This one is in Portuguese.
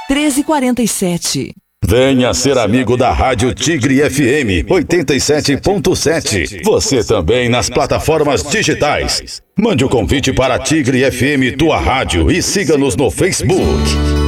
1347. Venha ser amigo da Rádio Tigre FM 87.7. Você também nas plataformas digitais. Mande o convite para a Tigre FM Tua Rádio e siga-nos no Facebook.